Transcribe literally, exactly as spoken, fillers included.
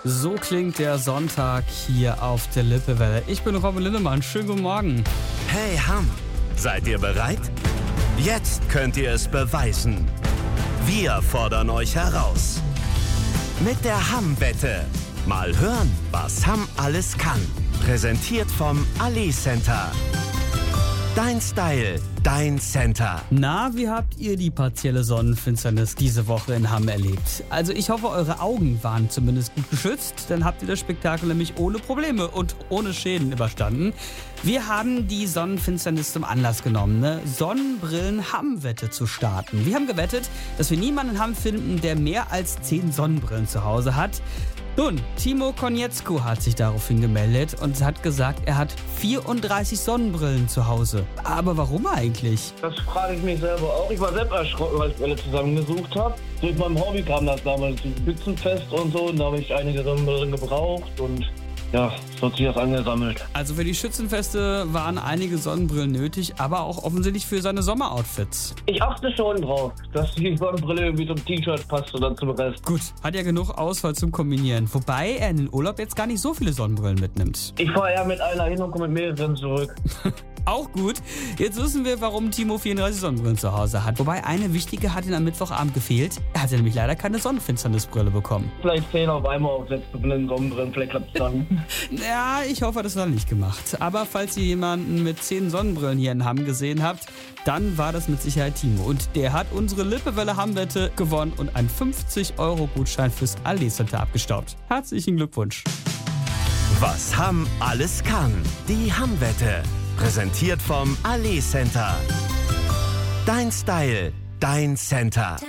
So klingt der Sonntag hier auf der Lippewelle. Ich bin Robin Lindemann. Schönen guten Morgen. Hey Hamm, seid ihr bereit? Jetzt könnt ihr es beweisen. Wir fordern euch heraus. Mit der Hamm-Wette. Mal hören, was Hamm alles kann. Präsentiert vom Ali Center. Dein Style, dein Center. Na, wie habt ihr die partielle Sonnenfinsternis diese Woche in Hamm erlebt? Also ich hoffe, eure Augen waren zumindest gut geschützt. Dann habt ihr das Spektakel nämlich ohne Probleme und ohne Schäden überstanden. Wir haben die Sonnenfinsternis zum Anlass genommen, eine Sonnenbrillen-Hamm-Wette zu starten. Wir haben gewettet, dass wir niemanden in Hamm finden, der mehr als zehn Sonnenbrillen zu Hause hat. Nun, Timo Konietzko hat sich daraufhin gemeldet und hat gesagt, er hat vierunddreißig Sonnenbrillen zu Hause. Aber warum eigentlich? Das frage ich mich selber auch. Ich war selbst erschrocken, weil ich alle zusammengesucht habe. Durch mein Hobby kam das damals zum Spitzenfest und so. Und da habe ich einige Sonnenbrillen gebraucht und ja, so hat sich das angesammelt. Also für die Schützenfeste waren einige Sonnenbrillen nötig, aber auch offensichtlich für seine Sommeroutfits. Ich achte schon drauf, dass die Sonnenbrille irgendwie zum T-Shirt passt und dann zum Rest. Gut, hat ja genug Auswahl zum Kombinieren. Wobei er in den Urlaub jetzt gar nicht so viele Sonnenbrillen mitnimmt. Ich fahre eher mit einer hin und komme mit mehreren zurück. Auch gut. Jetzt wissen wir, warum Timo vierunddreißig Sonnenbrillen zu Hause hat. Wobei eine wichtige hat ihm am Mittwochabend gefehlt. Er hatte nämlich leider keine Sonnenfinsternisbrille bekommen. Vielleicht zehn auf einmal aufsetzen mit den Sonnenbrillen, vielleicht klappt es dann. Ja, ich hoffe, das hat er nicht gemacht. Aber falls ihr jemanden mit zehn Sonnenbrillen hier in Hamm gesehen habt, dann war das mit Sicherheit Timo. Und der hat unsere Lippewelle Hamm-Wette gewonnen und einen fünfzig Euro Gutschein fürs Ali Center abgestaubt. Herzlichen Glückwunsch. Was Hamm alles kann. Die Hamm-Wette. Präsentiert vom Ali Center. Dein Style, dein Center.